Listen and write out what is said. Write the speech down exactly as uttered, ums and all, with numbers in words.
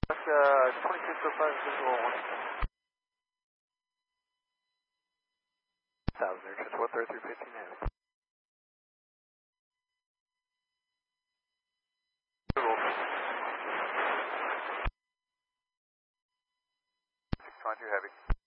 That's uh, twenty-six oh five visual one. Thousand air one thirty-three fifteen heavy. six twenty-two heavy.